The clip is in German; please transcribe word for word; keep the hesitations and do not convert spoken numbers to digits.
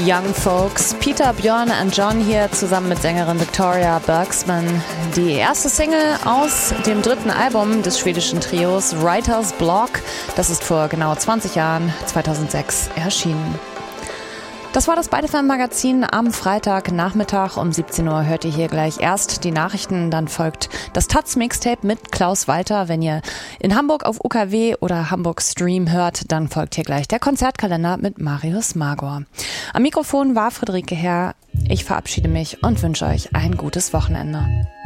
Young Folks. Peter, Björn und John hier zusammen mit Sängerin Victoria Bergsman. Die erste Single aus dem dritten Album des schwedischen Trios Writer's Block. Das ist vor genau zwanzig Jahren, zweitausendsechs, erschienen. Das war das Byte F M Magazin am Freitagnachmittag. Um siebzehn Uhr hört ihr hier gleich erst die Nachrichten, dann folgt das Taz Mixtape mit Klaus Walter. Wenn ihr in Hamburg auf U K W oder Hamburg Stream hört, dann folgt hier gleich der Konzertkalender mit Marius Magor. Am Mikrofon war Friederike Herr. Ich verabschiede mich und wünsche euch ein gutes Wochenende.